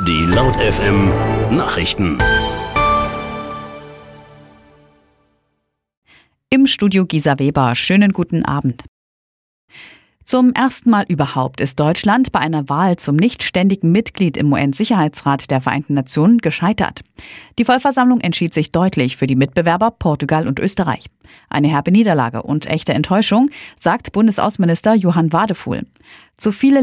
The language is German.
Die Laut FM Nachrichten. Im Studio Gisa Weber. Schönen guten Abend. Zum ersten Mal überhaupt ist Deutschland bei einer Wahl zum nichtständigen Mitglied im UN-Sicherheitsrat der Vereinten Nationen gescheitert. Die Vollversammlung entschied sich deutlich für die Mitbewerber Portugal und Österreich. Eine herbe Niederlage und echte Enttäuschung, sagt Bundesaußenminister Johann Wadefuhl. Zu viele